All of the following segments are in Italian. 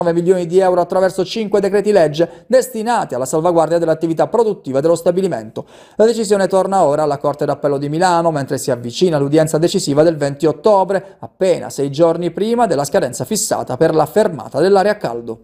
milioni di euro attraverso 5 decreti legge destinati alla salvaguardia dell'attività produttiva dello stabilimento. La decisione torna ora alla Corte d'Appello di Milano, mentre si avvicina l'udienza decisiva del 20 ottobre, appena 6 giorni prima della scadenza fissata per la fermata dell'area a caldo.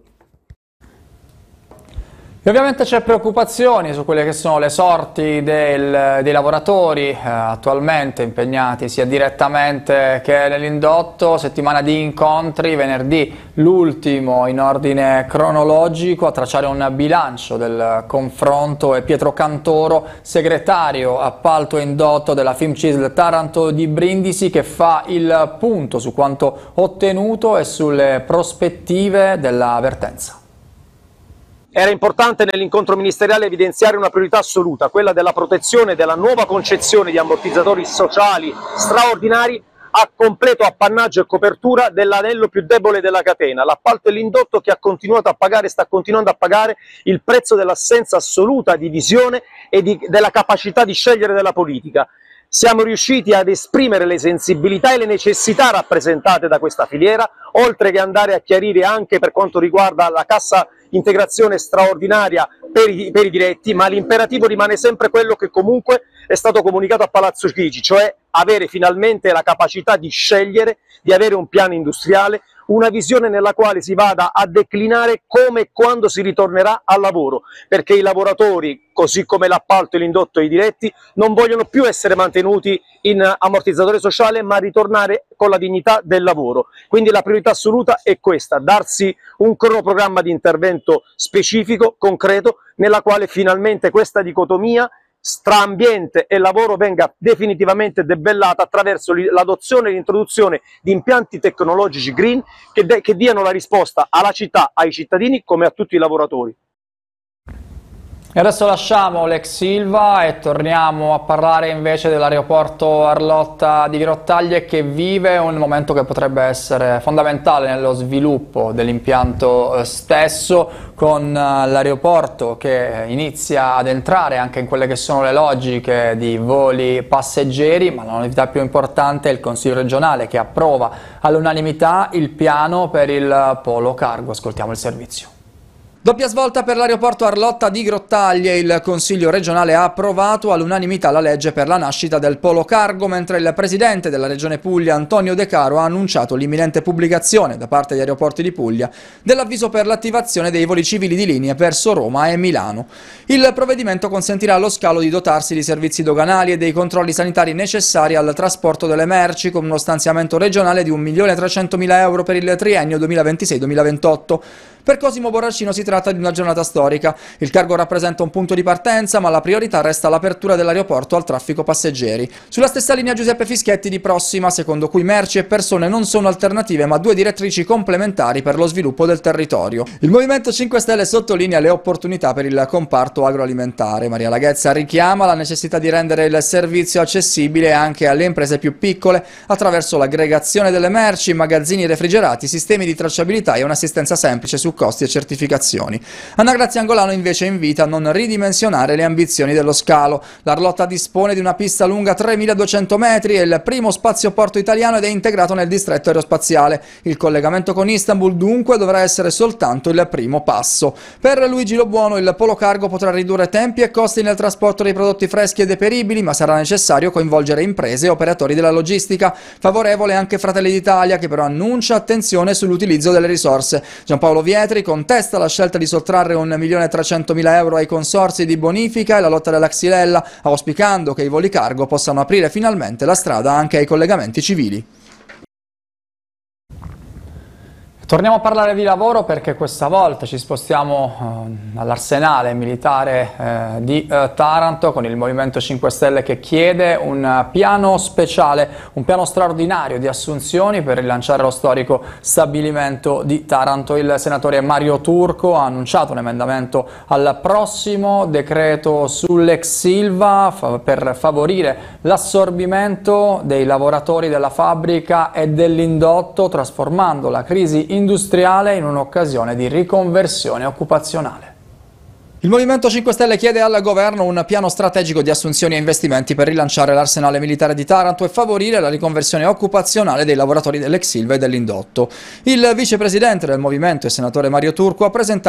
E ovviamente c'è preoccupazioni su quelle che sono le sorti dei lavoratori attualmente impegnati sia direttamente che nell'indotto. Settimana di incontri, venerdì l'ultimo in ordine cronologico a tracciare un bilancio del confronto è Pietro Cantoro, segretario appalto e indotto della FIMCISL Taranto di Brindisi, che fa il punto su quanto ottenuto e sulle prospettive della vertenza. Era importante nell'incontro ministeriale evidenziare una priorità assoluta, quella della protezione della nuova concezione di ammortizzatori sociali straordinari a completo appannaggio e copertura dell'anello più debole della catena, l'appalto e l'indotto, che ha continuato a pagare e sta continuando a pagare il prezzo dell'assenza assoluta di visione e della capacità di scegliere della politica. Siamo riusciti ad esprimere le sensibilità e le necessità rappresentate da questa filiera, oltre che andare a chiarire anche per quanto riguarda la cassa integrazione straordinaria per i diretti, ma l'imperativo rimane sempre quello che comunque è stato comunicato a Palazzo Chigi, cioè avere finalmente la capacità di scegliere, di avere un piano industriale, una visione nella quale si vada a declinare come e quando si ritornerà al lavoro, perché i lavoratori, così come l'appalto e l'indotto e i diretti, non vogliono più essere mantenuti in ammortizzatore sociale, ma ritornare con la dignità del lavoro. Quindi la priorità assoluta è questa: darsi un cronoprogramma di intervento specifico, concreto, nella quale finalmente questa dicotomia tra ambiente e lavoro venga definitivamente debellata attraverso l'adozione e l'introduzione di impianti tecnologici green che diano la risposta alla città, ai cittadini come a tutti i lavoratori. E adesso lasciamo l'ex Ilva e torniamo a parlare invece dell'aeroporto Arlotta di Grottaglie, che vive un momento che potrebbe essere fondamentale nello sviluppo dell'impianto stesso, con l'aeroporto che inizia ad entrare anche in quelle che sono le logiche di voli passeggeri, ma la novità più importante è il Consiglio regionale che approva all'unanimità il piano per il polo cargo. Ascoltiamo il servizio. Doppia svolta per l'aeroporto Arlotta di Grottaglie. Il Consiglio regionale ha approvato all'unanimità la legge per la nascita del polo cargo, mentre il presidente della Regione Puglia, Antonio De Caro, ha annunciato l'imminente pubblicazione da parte degli aeroporti di Puglia dell'avviso per l'attivazione dei voli civili di linea verso Roma e Milano. Il provvedimento consentirà allo scalo di dotarsi di servizi doganali e dei controlli sanitari necessari al trasporto delle merci, con uno stanziamento regionale di 1.300.000 euro per il triennio 2026-2028. Per Cosimo Borracino si tratta di una giornata storica. Il cargo rappresenta un punto di partenza, ma la priorità resta l'apertura dell'aeroporto al traffico passeggeri. Sulla stessa linea Giuseppe Fischetti di Prossima, secondo cui merci e persone non sono alternative, ma due direttrici complementari per lo sviluppo del territorio. Il Movimento 5 Stelle sottolinea le opportunità per il comparto agroalimentare. Maria Laghezza richiama la necessità di rendere il servizio accessibile anche alle imprese più piccole attraverso l'aggregazione delle merci, magazzini refrigerati, sistemi di tracciabilità e un'assistenza semplice su costi e certificazioni. Anna Grazia Angolano invece invita a non ridimensionare le ambizioni dello scalo. L'Arlotta dispone di una pista lunga 3.200 metri, è il primo spazioporto italiano ed è integrato nel distretto aerospaziale. Il collegamento con Istanbul dunque dovrà essere soltanto il primo passo. Per Luigi Lobuono il polo cargo potrà ridurre tempi e costi nel trasporto dei prodotti freschi e deperibili, ma sarà necessario coinvolgere imprese e operatori della logistica. Favorevole anche Fratelli d'Italia, che però annuncia attenzione sull'utilizzo delle risorse. Giampaolo Vietri contesta la scelta di sottrarre 1.300.000 euro ai consorzi di bonifica e la lotta della Xylella, auspicando che i voli cargo possano aprire finalmente la strada anche ai collegamenti civili. Torniamo a parlare di lavoro, perché questa volta ci spostiamo all'arsenale militare di Taranto, con il Movimento 5 Stelle che chiede un piano speciale, un piano straordinario di assunzioni per rilanciare lo storico stabilimento di Taranto. Il senatore Mario Turco ha annunciato un emendamento al prossimo decreto sull'ex Ilva per favorire l'assorbimento dei lavoratori della fabbrica e dell'indotto, trasformando la crisi industriale in un'occasione di riconversione occupazionale. Il Movimento 5 Stelle chiede al governo un piano strategico di assunzioni e investimenti per rilanciare l'arsenale militare di Taranto e favorire la riconversione occupazionale dei lavoratori dell'ex Ilva e dell'indotto. Il vicepresidente del movimento e senatore Mario Turco ha presentato